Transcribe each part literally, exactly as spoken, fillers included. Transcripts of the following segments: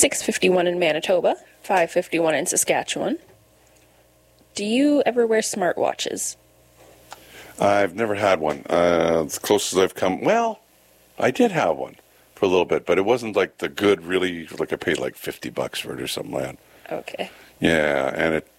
six fifty-one in Manitoba, five fifty-one in Saskatchewan. Do you ever wear smartwatches? I've never had one. Uh, as close as I've come, well, I did have one for a little bit, but it wasn't like the good, really, like I paid like fifty bucks for it or something like that. Okay. Yeah, and it,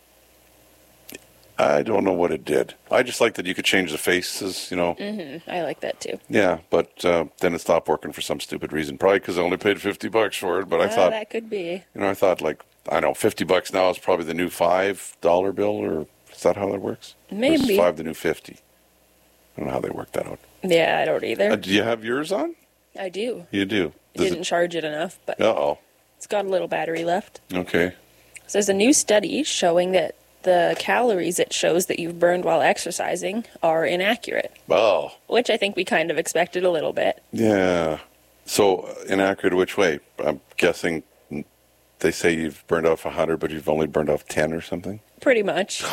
I don't know what it did. I just like that you could change the faces, you know. Mm-hmm. I like that too. Yeah, but uh, then it stopped working for some stupid reason. Probably because I only paid fifty bucks for it, but I Uh, thought, that could be. you know, I thought like, I don't know, fifty bucks now is probably the new five dollar bill, or is that how that works? Maybe. Or is five the new fifty? I don't know how they work that out. Yeah, I don't either. Uh, do you have yours on? I do. You do. I Does didn't charge it enough, but it? Uh-oh. it's got a little battery left. Okay. So there's a new study showing that the calories it shows that you've burned while exercising are inaccurate, Oh. which I think we kind of expected a little bit. Yeah. So, uh, inaccurate which way? I'm guessing they say you've burned off one hundred, but you've only burned off ten or something? Pretty much.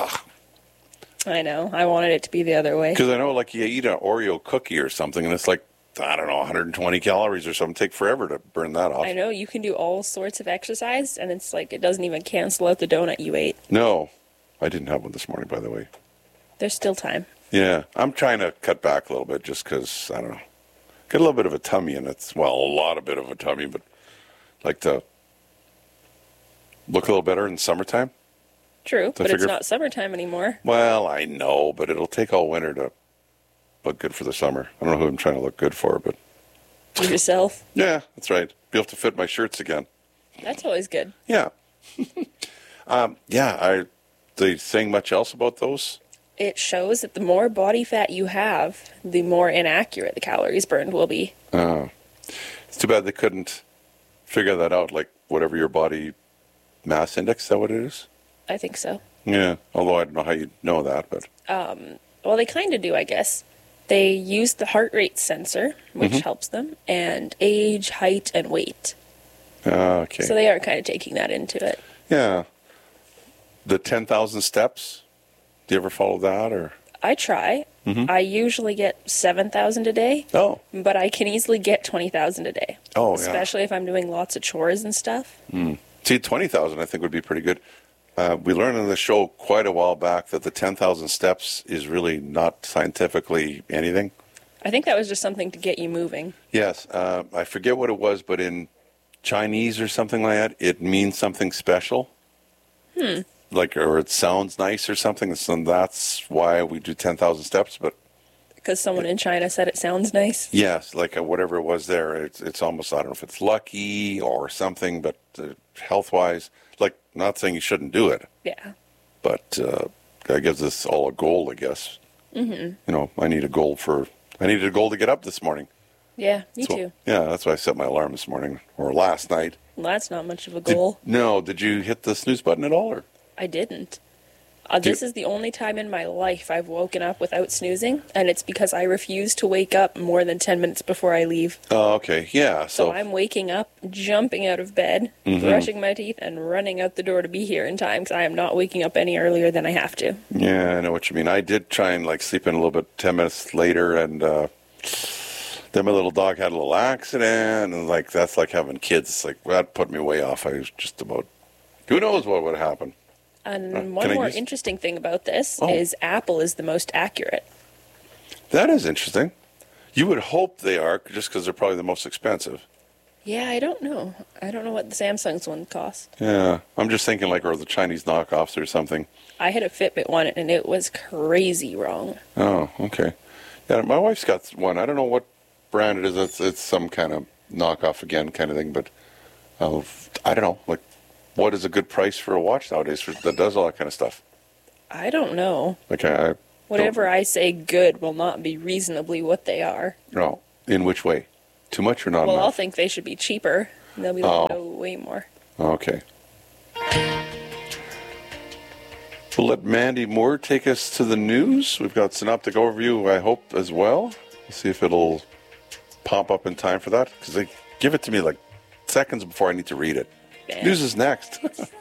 I know. I wanted it to be the other way. Because I know, like, you eat an Oreo cookie or something, and it's like, I don't know, one hundred twenty calories or something. Take forever to burn that off. I know. You can do all sorts of exercise, and it's like it doesn't even cancel out the donut you ate. No. I didn't have one this morning, by the way. There's still time. Yeah. I'm trying to cut back a little bit just because, I don't know, get a little bit of a tummy, and it's, well, a lot of bit of a tummy, but like to look a little better in summertime. True, but it's figure- not summertime anymore. Well, I know, but it'll take all winter to look good for the summer. I don't know who I'm trying to look good for, but Do yourself. yeah, that's right. Be able to fit my shirts again. That's always good. Yeah. um, yeah, are they saying much else about those? It shows that the more body fat you have, the more inaccurate the calories burned will be. Oh. It's too bad they couldn't figure that out, like whatever your body mass index, is that what it is? I think so. Yeah, although I don't know how you know that, but Well, they kind of do, I guess. They use the heart rate sensor, which Mm-hmm. helps them, and age, height, and weight. uh, okay. So they are kind of taking that into it. Yeah. The ten thousand steps, do you ever follow that, or? I try. Mm-hmm. I usually get seven thousand a day, Oh. but I can easily get twenty thousand a day. Oh, yeah. Especially if I'm doing lots of chores and stuff. See, twenty thousand I think would be pretty good. Uh, we learned on the show quite a while back that the ten thousand steps is really not scientifically anything. I think that was just something to get you moving. Yes, uh, I forget what it was, but in Chinese or something like that, it means something special. Hmm. Like, or it sounds nice or something, so that's why we do ten thousand steps. But Because someone in China said it sounds nice. yes, like uh, whatever it was there, it's, it's almost, I don't know if it's lucky or something, but uh, health-wise, like, not saying you shouldn't do it, Yeah. but uh, that gives us all a goal, I guess. Mm-hmm. You know, I need a goal for, I needed a goal to get up this morning. Yeah, me So- too. Yeah, that's why I set my alarm this morning, or last night. Well, that's not much of a Did- goal. no, did you hit the snooze button at all? Or? I didn't. Uh, Do you- this is the only time in my life I've woken up without snoozing, and it's because I refuse to wake up more than ten minutes before I leave. Oh, okay, yeah. So, So, I'm waking up, jumping out of bed, Mm-hmm. brushing my teeth, and running out the door to be here in time because I am not waking up any earlier than I have to. yeah, I know what you mean. I did try and like sleep in a little bit ten minutes later, and uh, then my little dog had a little accident, and like that's like having kids. It's like that put me way off. I was just about, who knows what would happen. And Uh, one can I more use- interesting thing about this Oh. is Apple is the most accurate. That is interesting. You would hope they are, just because they're probably the most expensive. Yeah, I don't know. I don't know what the Samsung's one cost. Yeah, I'm just thinking like, or the Chinese knockoffs or something. I had a Fitbit one, and it was crazy wrong. Oh, okay. Yeah, my wife's got one. I don't know what brand it is. It's, it's some kind of knockoff again kind of thing, but uh, I don't know. Like, what is a good price for a watch nowadays for, that does all that kind of stuff? I don't know. Like, I, I Whatever I say good will not be reasonably what they are. no. In which way? Too much or not Well, I'll enough? think they should be cheaper. And they'll be like, Oh. no, way more. Okay. We'll let Mandy Moore take us to the news. We've got synoptic overview, I hope, as well. We'll see if it'll pop up in time for that, because they give it to me like seconds before I need to read it. Yeah. News is next.